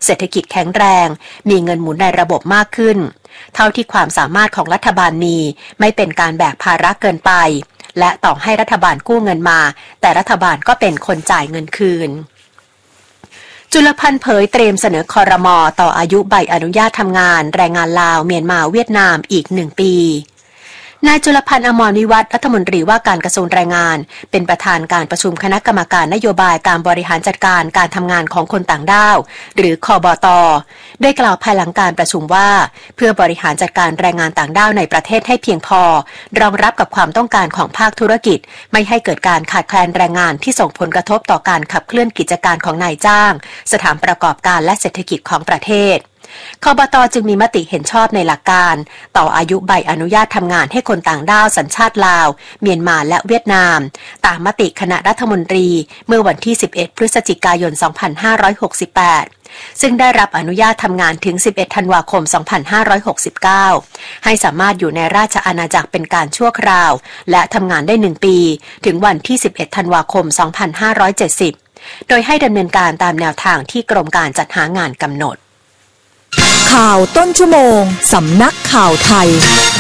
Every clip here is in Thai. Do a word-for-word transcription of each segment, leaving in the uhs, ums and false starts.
เศรษฐกิจแข็งแรงมีเงินหมุนในระบบมากขึ้นเท่าที่ความสามารถของรัฐบาลมีไม่เป็นการแบกภาระเกินไปและต่อให้รัฐบาลกู้เงินมาแต่รัฐบาลก็เป็นคนจ่ายเงินคืนจุลพันธ์เผยเตรียมเสนอครม.ต่ออายุใบอนุญาตทำงานแรงงานลาวเมียนมาเวียดนามอีกหนึ่งปีนายจุลพันธ์อมรวิวัฒน์รัฐมนตรีว่าการกระทรวงแรงงานเป็นประธานการประชุมคณะกรรมการนโยบายการบริหารจัดการการทำงานของคนต่างด้าวหรือคบต.ได้กล่าวภายหลังการประชุมว่าเพื่อบริหารจัดการแรงงานต่างด้าวในประเทศให้เพียงพอรองรับกับความต้องการของภาคธุรกิจไม่ให้เกิดการขาดแคลนแรงงานที่ส่งผลกระทบต่อการขับเคลื่อนกิจการของนายจ้างสถานประกอบการและเศรษฐกิจของประเทศคบต.จึงมีมติเห็นชอบในหลักการต่ออายุใบอนุญาตทำงานให้คนต่างด้าวสัญชาติลาวเมียนมาและเวียดนามตามมติคณะรัฐมนตรีเมื่อวันที่สิบเอ็ดพฤศจิกายนสองพันห้าร้อยหกสิบแปดซึ่งได้รับอนุญาตทำงานถึงสิบเอ็ดธันวาคมสองพันห้าร้อยหกสิบเก้าให้สามารถอยู่ในราชอาณาจักรเป็นการชั่วคราวและทำงานได้หนึ่งปีถึงวันที่สิบเอ็ดธันวาคมสองพันห้าร้อยเจ็ดสิบโดยให้ดำเนินการตามแนวทางที่กรมการจัดหางานกำหนดข่าวต้นชั่วโมงสำนักข่าวไทย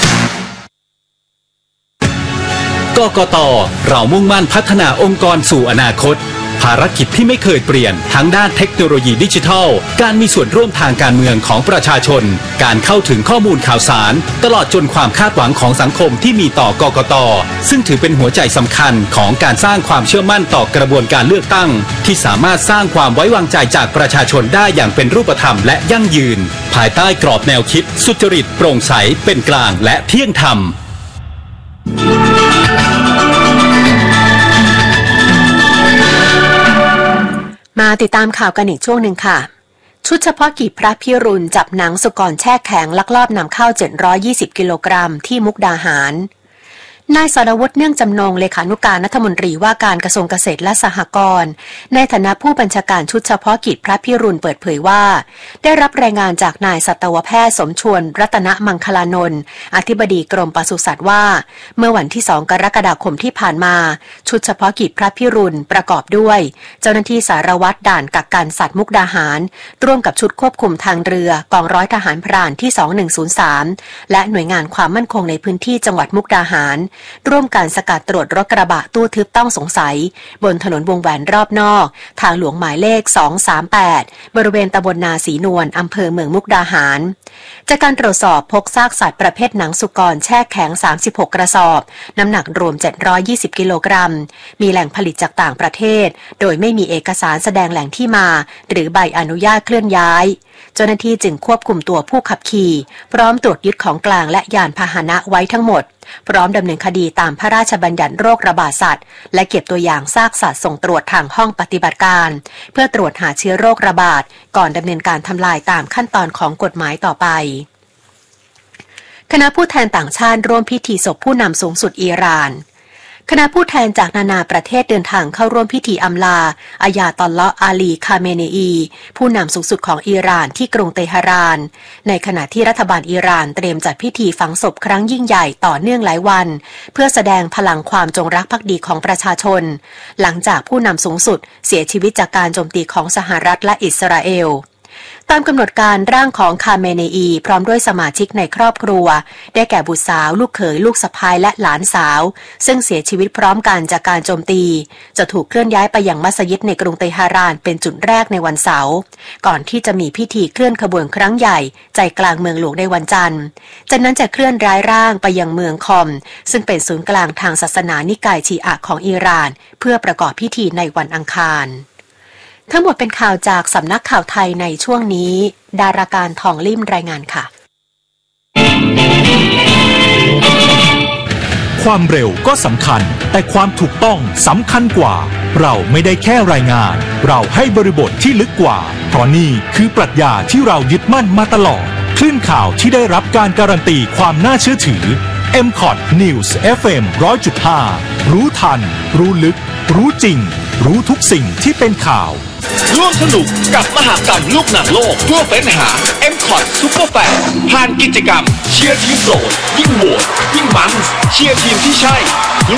กกต.เรามุ่งมั่นพัฒนาองค์กรสู่อนาคตภารกิจที่ไม่เคยเปลี่ยนทั้งด้านเทคโนโลยีดิจิทัลการมีส่วนร่วมทางการเมืองของประชาชนการเข้าถึงข้อมูลข่าวสารตลอดจนความคาดหวังของสังคมที่มีต่อกกต.ซึ่งถือเป็นหัวใจสำคัญของการสร้างความเชื่อมั่นต่อกระบวนการเลือกตั้งที่สามารถสร้างความไว้วางใจจากประชาชนได้อย่างเป็นรูปธรรมและยั่งยืนภายใต้กรอบแนวคิดสุจริตโปร่งใสเป็นกลางและเที่ยงธรรมมาติดตามข่าวกันอีกช่วงหนึ่งค่ะชุดเฉพาะกิจพระพิรุณจับหนังสุกรแช่แข็งลักลอบนำเข้าเจ็ดร้อยยี่สิบกิโลกรัมที่มุกดาหารนายสรวุฒิเนื่องจำนงเลขานุการรัฐมนตรีว่าการกระทรวงเกษตรและสหกรณ์ในฐานะผู้บัญชาการชุดเฉพาะกิจพระพิรุณเปิดเผยว่าได้รับรายงานจากนายสัตวแพทย์สมชวนรัตนมังคลานนท์อธิบดีกรมปศุสัตว์ว่าเมื่อวันที่สองกรกฎาคมที่ผ่านมาชุดเฉพาะกิจพระพิรุณประกอบด้วยเจ้าหน้าที่สารวัตรด่านกักกันสัตว์มุกดาหารร่วมกับชุดควบคุมทางเรือกองร้อยทหารพรานที่สองหนึ่งศูนย์สามและหน่วยงานความมั่นคงในพื้นที่จังหวัดมุกดาหารร่วมการสกัดตรวจรถกระบะตู้ทึบต้องสงสัยบนถนนวงแหวนรอบนอกทางหลวงหมายเลขสองสามแปดบริเวณตำบลนาศรีนวลอำเภอเมืองมุกดาหารจากการตรวจสอบพบซากสัตว์ประเภทหนังสุกรแช่แข็งสามสิบหกกระสอบน้ำหนักรวมเจ็ดร้อยยี่สิบกิโลกรัมมีแหล่งผลิตจากต่างประเทศโดยไม่มีเอกสารแสดงแหล่งที่มาหรือใบอนุญาตเคลื่อนย้ายเจ้าหน้าที่จึงควบคุมตัวผู้ขับขี่พร้อมตรวจยึดของกลางและยานพาหนะไว้ทั้งหมดพร้อมดำเนินคดีตามพระราชบัญญัติโรคระบาดสัตว์และเก็บตัวอย่างซากสัตว์ส่งตรวจทางห้องปฏิบัติการเพื่อตรวจหาเชื้อโรคระบาดก่อนดำเนินการทำลายตามขั้นตอนของกฎหมายต่อไปคณะผู้แทนต่างชาติร่วมพิธีศพผู้นำสูงสุดอิหร่านคณะผู้แทนจากนานาประเทศเดินทางเข้าร่วมพิธีอำลาอายาตอลลอฮ์อาลีคาเมเนอีผู้นำสูงสุดของอิหร่านที่กรุงเตหะรานในขณะที่รัฐบาลอิหร่านเตรียมจัดพิธีฝังศพครั้งยิ่งใหญ่ต่อเนื่องหลายวันเพื่อแสดงพลังความจงรักภักดีของประชาชนหลังจากผู้นำสูงสุดเสียชีวิตจากการโจมตีของสหรัฐและอิสราเอลตามกำหนดการร่างของคาเมเนอีพร้อมด้วยสมาชิกในครอบครัวได้แก่บุตรสาวลูกเขยลูกสะใภ้และหลานสาวซึ่งเสียชีวิตพร้อมกันจากการโจมตีจะถูกเคลื่อนย้ายไปยังมัสยิดในกรุงเตหะรานเป็นจุดแรกในวันเสาร์ก่อนที่จะมีพิธีเคลื่อนขบวนครั้งใหญ่ใจกลางเมืองหลวงในวันจันทร์จากนั้นจะเคลื่อนย้ายร่างไปยังเมืองคอมซึ่งเป็นศูนย์กลางทางศาสนานิกายชีอะห์ของอิหร่านเพื่อประกอบพิธีในวันอังคารทั้งหมดเป็นข่าวจากสำนักข่าวไทยในช่วงนี้ดาราการทองลิ่มรายงานค่ะความเร็วก็สำคัญแต่ความถูกต้องสำคัญกว่าเราไม่ได้แค่รายงานเราให้บริบทที่ลึกกว่าเพราะนี่คือปรัชญาที่เรายึดมั่นมาตลอดคลื่นข่าวที่ได้รับการการันตีความน่าเชื่อถือ เอ็ม คอท News เอฟ เอ็ม หนึ่งร้อยจุดห้า รู้ทันรู้ลึกรู้จริงรู้ทุกสิ่งที่เป็นข่าวร่วมสนุกกับมหกรรมลูกหนังโลกทั่วเฟ้นหา เอ็ม คอท Super Fan ผ่านกิจกรรมเชียร์ทีมโปรดยิ่งโหวตยิ่งมันเชียร์ทีมที่ใช่